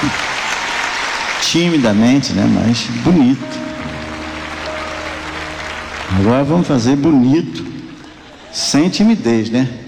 Timidamente, né? Mas bonito. Agora vamos fazer bonito, sem timidez, né?